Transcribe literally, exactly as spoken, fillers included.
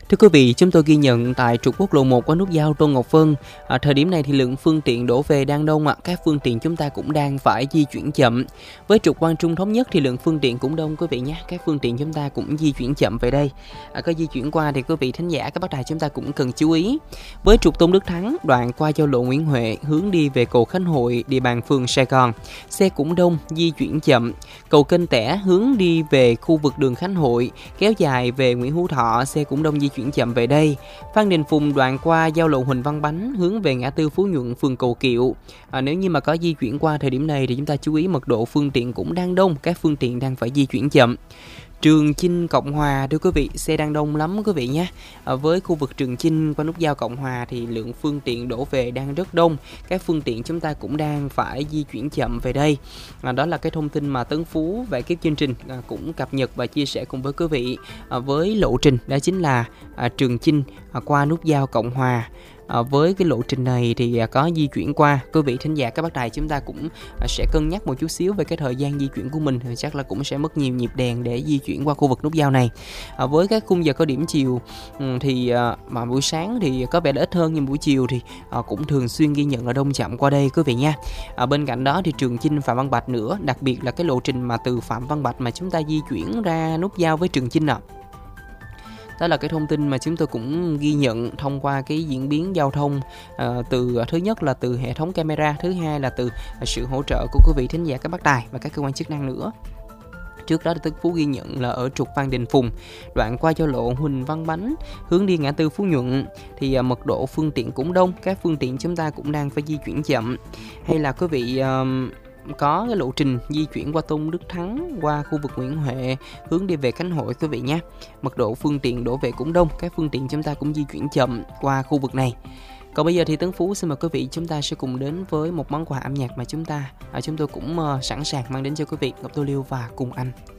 Thưa quý vị, chúng tôi ghi nhận tại trục quốc lộ một qua nút giao Tôn Ngọc Vân, à, thời điểm này thì lượng phương tiện đổ về đang đông ạ. À. Các phương tiện chúng ta cũng đang phải di chuyển chậm. Với trục Quang Trung Thống Nhất thì lượng phương tiện cũng đông quý vị nhé. Các phương tiện chúng ta cũng di chuyển chậm về đây. À, có di chuyển qua thì quý vị thính giả các bác đài chúng ta cũng cần chú ý. Với trục Tôn Đức Thắng đoạn qua giao lộ Nguyễn Huệ hướng đi về cầu Khánh Hội địa bàn phường Sài Gòn, xe cũng đông, di chuyển chậm. Cầu Kênh Tẻ hướng đi về khu vực đường Khánh Hội kéo dài về Nguyễn Hữu Thọ, xe cũng đông, di chuyển chậm về đây. Phan Đình Phùng đoạn qua giao lộ Huỳnh Văn Bánh hướng về ngã tư Phú Nhuận phường Cầu Kiệu. À, nếu như mà có di chuyển qua thời điểm này thì chúng ta chú ý mật độ phương tiện cũng đang đông, các phương tiện đang phải di chuyển chậm. Trường Chinh Cộng Hòa thưa quý vị, xe đang đông lắm quý vị nhé. À, với khu vực Trường Chinh qua nút giao Cộng Hòa thì lượng phương tiện đổ về đang rất đông, các phương tiện chúng ta cũng đang phải di chuyển chậm về đây. À, đó là cái thông tin mà Tấn Phú về kiếp chương trình à, cũng cập nhật và chia sẻ cùng với quý vị à, với lộ trình đó chính là à, Trường Chinh à, qua nút giao Cộng Hòa. À, với cái lộ trình này thì à, có di chuyển qua, quý vị thính giả các bác đài chúng ta cũng à, sẽ cân nhắc một chút xíu về cái thời gian di chuyển của mình, thì chắc là cũng sẽ mất nhiều nhịp đèn để di chuyển qua khu vực nút giao này. À, với các khung giờ có điểm chiều um, thì à, mà buổi sáng thì có vẻ đã ít hơn, nhưng buổi chiều thì à, cũng thường xuyên ghi nhận là đông chậm qua đây quý vị nha. À, bên cạnh đó thì Trường Chinh Phạm Văn Bạch nữa, đặc biệt là cái lộ trình mà từ Phạm Văn Bạch mà chúng ta di chuyển ra nút giao với Trường Chinh ạ. À. Đó là cái thông tin mà chúng tôi cũng ghi nhận thông qua cái diễn biến giao thông à, từ thứ nhất là từ hệ thống camera, thứ hai là từ sự hỗ trợ của quý vị thính giả các bác đài và các cơ quan chức năng nữa. Trước đó Tấn Phú ghi nhận là ở trục Phan Đình Phùng đoạn qua giao lộ Huỳnh Văn Bánh hướng đi ngã tư Phú Nhuận thì à, mật độ phương tiện cũng đông, các phương tiện chúng ta cũng đang phải di chuyển chậm. Hay là quý vị à, có cái lộ trình di chuyển qua Tôn Đức Thắng qua khu vực Nguyễn Huệ hướng đi về Khánh Hội quý vị nhé, mật độ phương tiện đổ về cũng đông, các phương tiện chúng ta cũng di chuyển chậm qua khu vực này. Còn bây giờ thì Tấn Phú xin mời quý vị chúng ta sẽ cùng đến với một món quà âm nhạc mà chúng ta à, chúng tôi cũng uh, sẵn sàng mang đến cho quý vị, Ngọc Tô Liêu và Cùng Anh.